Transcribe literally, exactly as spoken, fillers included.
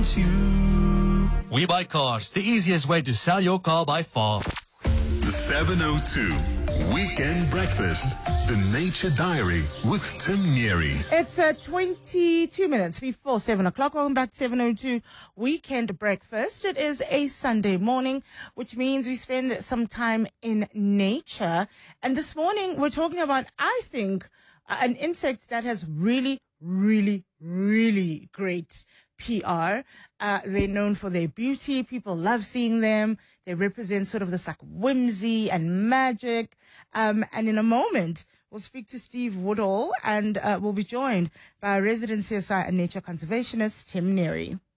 want you. We Buy Cars, the easiest way to sell your car by far. seven oh two Weekend Breakfast, the Nature Diary with Tim Neary. It's uh, twenty-two minutes before seven o'clock. Welcome back to seven oh two Weekend Breakfast. It is a Sunday morning, which means we spend some time in nature. And this morning, we're talking about, I think, uh, an insect that has really, really, really great P R. Uh, they're known for their beauty. People love seeing them. They represent sort of this like whimsy and magic. Um, and in a moment, we'll speak to Steve Woodall, and uh, we'll be joined by our resident C S I and nature conservationist, Tim Neary.